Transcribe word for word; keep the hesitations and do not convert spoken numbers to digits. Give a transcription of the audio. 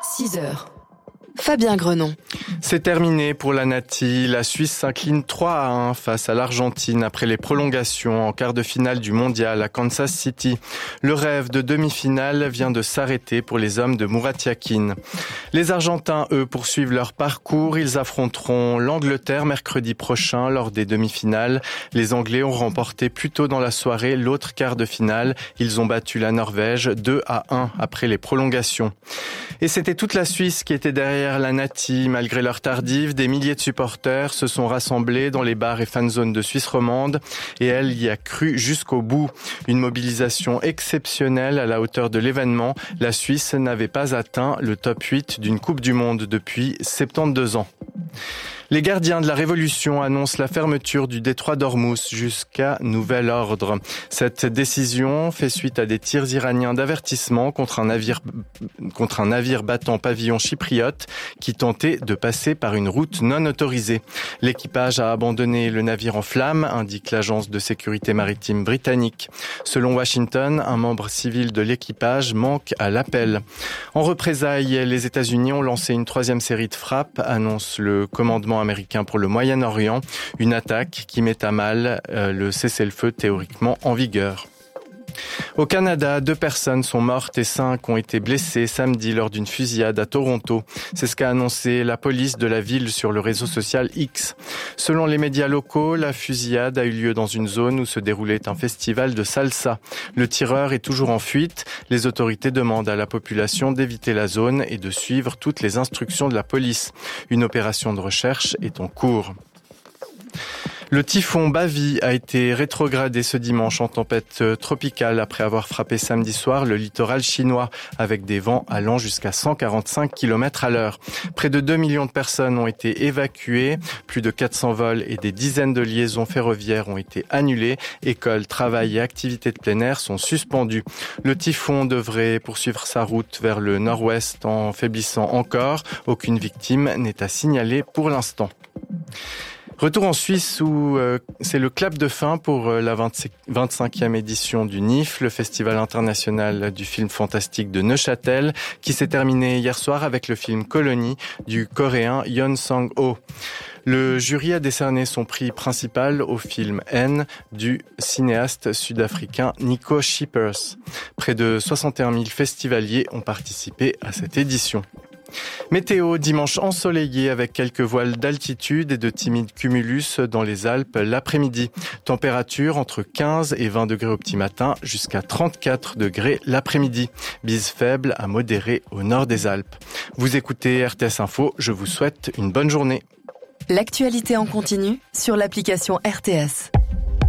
six heures. Fabien Grenon. C'est terminé pour la Nati. La Suisse s'incline trois à un face à l'Argentine après les prolongations en quart de finale du mondial à Kansas City. Le rêve de demi-finale vient de s'arrêter pour les hommes de Murat Yakin. Les Argentins, eux, poursuivent leur parcours. Ils affronteront l'Angleterre mercredi prochain lors des demi-finales. Les Anglais ont remporté plus tôt dans la soirée l'autre quart de finale. Ils ont battu la Norvège deux à un après les prolongations. Et c'était toute la Suisse qui était derrière la Nati. Malgré l'heure tardive, des milliers de supporters se sont rassemblés dans les bars et fanzones de Suisse romande et elle y a cru jusqu'au bout. Une mobilisation exceptionnelle à la hauteur de l'événement. La Suisse n'avait pas atteint le top huit d'une Coupe du Monde depuis soixante-douze ans. Les gardiens de la Révolution annoncent la fermeture du détroit d'Ormuz jusqu'à nouvel ordre. Cette décision fait suite à des tirs iraniens d'avertissement contre un navire, contre un navire battant pavillon chypriote qui tentait de passer par une route non autorisée. L'équipage a abandonné le navire en flammes, indique l'agence de sécurité maritime britannique. Selon Washington, un membre civil de l'équipage manque à l'appel. En représailles, les États-Unis ont lancé une troisième série de frappes, annonce le commandement américain pour le Moyen-Orient, une attaque qui met à mal euh, le cessez-le-feu théoriquement en vigueur. Au Canada, deux personnes sont mortes et cinq ont été blessées samedi lors d'une fusillade à Toronto. C'est ce qu'a annoncé la police de la ville sur le réseau social X. Selon les médias locaux, la fusillade a eu lieu dans une zone où se déroulait un festival de salsa. Le tireur est toujours en fuite. Les autorités demandent à la population d'éviter la zone et de suivre toutes les instructions de la police. Une opération de recherche est en cours. Le typhon Bavi a été rétrogradé ce dimanche en tempête tropicale après avoir frappé samedi soir le littoral chinois avec des vents allant jusqu'à cent quarante-cinq kilomètres à l'heure. Près de deux millions de personnes ont été évacuées, plus de quatre cents vols et des dizaines de liaisons ferroviaires ont été annulées. Écoles, travail et activités de plein air sont suspendus. Le typhon devrait poursuivre sa route vers le nord-ouest en faiblissant encore. Aucune victime n'est à signaler pour l'instant. Retour en Suisse où euh, c'est le clap de fin pour euh, la vingt-cinquième édition du N I F, le Festival international du film fantastique de Neuchâtel, qui s'est terminé hier soir avec le film Colonie du coréen Yeon Sang-ho. Le jury a décerné son prix principal au film N du cinéaste sud-africain Nico Schippers. Près de soixante et un mille festivaliers ont participé à cette édition. Météo, dimanche ensoleillé avec quelques voiles d'altitude et de timides cumulus dans les Alpes l'après-midi. Température entre quinze et vingt degrés au petit matin jusqu'à trente-quatre degrés l'après-midi. Bise faible à modérée au nord des Alpes. Vous écoutez R T S Info, je vous souhaite une bonne journée. L'actualité en continu sur l'application R T S.